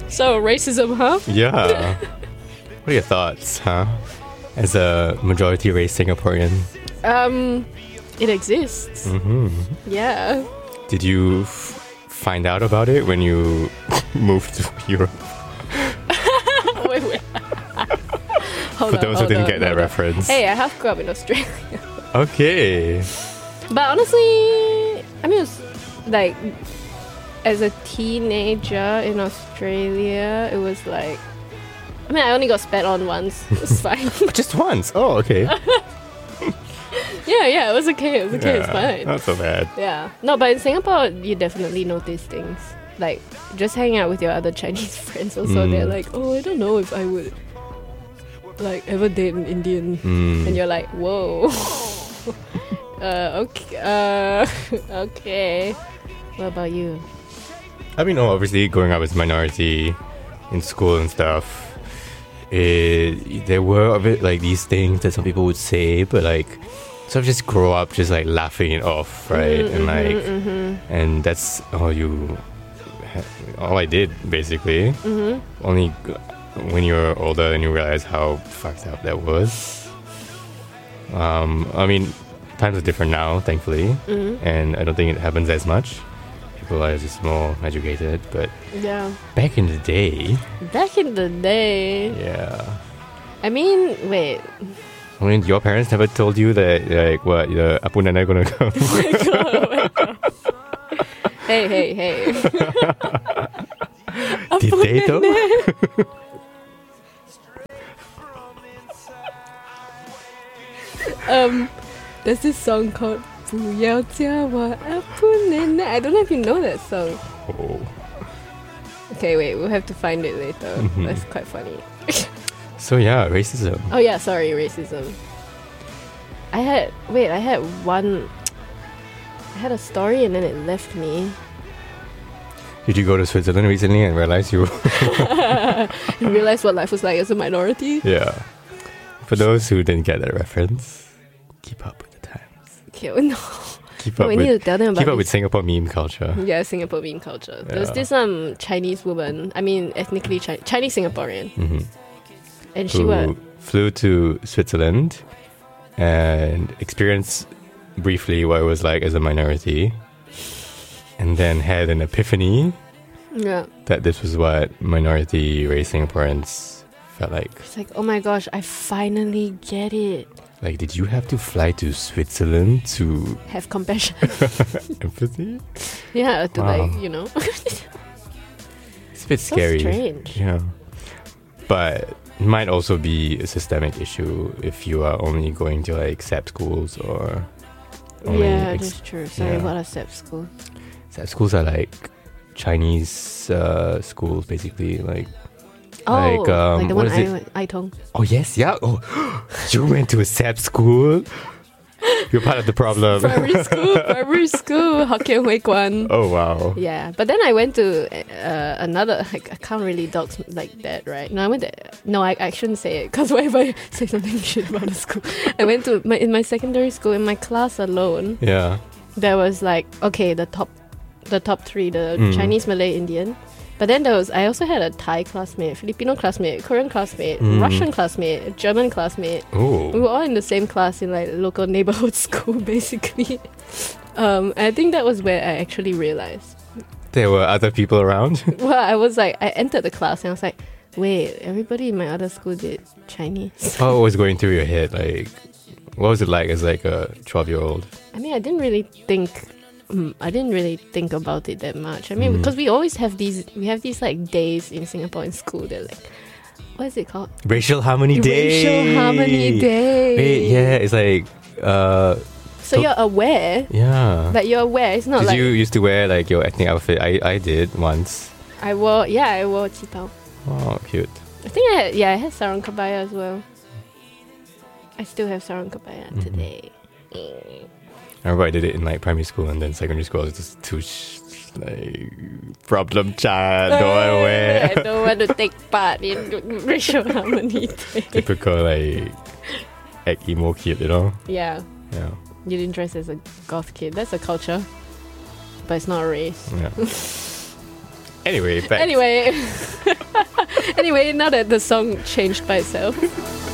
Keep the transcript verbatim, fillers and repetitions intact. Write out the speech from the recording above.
So, racism, huh? Yeah. What are your thoughts, huh? As a majority race Singaporean. Um, it exists. Mm-hmm. Yeah. Did you f- find out about it when you moved to Europe? wait, wait. Hold For on, those who hold didn't on, get that hold on. reference. Hey, I have grew up in Australia. Okay. But honestly, I mean, it was like, as a teenager in Australia, it was like, I mean, I only got spat on once. It was fine. Just once. Oh, okay. yeah, yeah, it was okay. It was okay. Yeah, It's fine. Not so bad. Yeah. No, but in Singapore, you definitely notice things. Like, just hanging out with your other Chinese friends also, Mm. they're like, oh, I don't know if I would, like, ever date an Indian. Mm. And you're like, whoa. uh, okay. Uh, okay. What about you? I mean, oh, obviously, growing up as a minority in school and stuff, it, there were a bit like these things that some people would say, but like, sort of just grow up just like laughing it off, right? Mm, and like, mhm, mhm. and that's all you, all I did basically. Mhm. Only g- when you're older and you realize how fucked up that was. Um, I mean, times are different now, thankfully, Mhm. and I don't think it happens as much. People are just more educated, but Yeah. back in the day, Back in the day, yeah. I mean, wait. I mean, your parents never told you that, like, what, the Apu Nana gonna come? Oh my god, oh my god. Hey, hey, hey. Did they though? um, there's this song called 不要叫我阿布奶奶. I don't know if you know that song. Oh. Okay, wait, we'll have to find it later. Mhm. That's quite funny. So yeah, racism. Oh yeah, sorry, racism. I had wait, I had one. I had a story and then it left me. Did you go to Switzerland recently and realize you? I realized what life was like as a minority. Yeah. For those who didn't get that reference, keep up with the times. Okay, no, Keep no up we with need to tell them about keep up this. with Singapore meme culture. Yeah, Singapore meme culture. There was Yeah. this um Chinese woman. I mean, ethnically Chi- Chinese Singaporean, hmm and she Who was flew to Switzerland and experienced briefly what it was like as a minority, and then had an epiphany yeah. that this was what minority race Singaporeans felt like. It's like, oh my gosh, I finally get it. Like, did you have to fly to Switzerland to Have compassion. empathy? yeah, to Wow. like you know. It's a bit So scary. strange. Yeah. But it might also be a systemic issue if you are only going to like S A P schools or only Yeah, ex- that's true. Sorry, yeah. what are S E P schools? S A P schools are like Chinese uh, schools basically, like Oh, Like, um, like the what one is I it? went, Aitong. oh yes, yeah. Oh, you went to a S A P school? You're part of the problem. Primary school, primary school, Hokkien Hui Kwan. Oh wow. Yeah, but then I went to uh, another. I, I can't really dox like that, right? No, I went to. No, I, I shouldn't say it because what if I say something shit about the school? I went to my in my secondary school in my class alone. Yeah. There was like okay, the top, the top three, the Mm. Chinese, Malay, Indian. But then there was I also had a Thai classmate, Filipino classmate, Korean classmate, Mm. Russian classmate, German classmate. We Oh. were all in the same class in like local neighborhood school, basically. Um, I think that was where I actually realized. There were other people around. Well, I was like, I entered the class and I was like, wait, everybody in my other school did Chinese. What was going through your head? Like, what was it like as like a twelve-year-old? I mean, I didn't really think. Mm, I didn't really think about it that much. I mean, Mm. because we always have these, we have these like days in Singapore in school. They're like, what is it called? Racial Harmony Day. Racial Harmony Day. Wait, yeah, it's like, uh, So to- you're aware. yeah. That you're aware. It's not Did like you used to wear like your ethnic outfit? I, I did once. I wore. Yeah, I wore qitao. Oh, cute. I think I had. Yeah, I had sarong kebaya as well. I still have sarong kebaya Mhm. today. I remember I did it in like primary school and then secondary school. I was just too sh- like problem child. Don't want to I wear. don't want to take part in racial harmony day. Typical like act emo kid, you know? Yeah, Yeah, you didn't dress as a goth kid. That's a culture, but it's not a race. yeah. Anyway, back. Anyway, anyway, now that the song changed by itself.